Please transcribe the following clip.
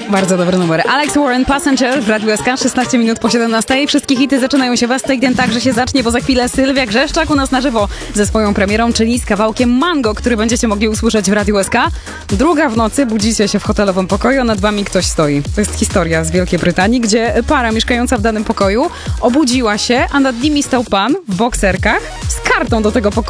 Bardzo dobry numer. Alex Warren, Passenger w Radiu SK, 16 minut po 17. Wszystkie hity zaczynają się was, ten także się zacznie, bo za chwilę Sylwia Grzeszczak u nas na żywo ze swoją premierą, czyli z kawałkiem Mango, który będziecie mogli usłyszeć w Radiu SK. Druga w nocy, budzicie się w hotelowym pokoju, a nad wami ktoś stoi. To jest historia z Wielkiej Brytanii, gdzie para mieszkająca w danym pokoju obudziła się, a nad nimi stał pan w bokserkach z kartą do tego pokoju.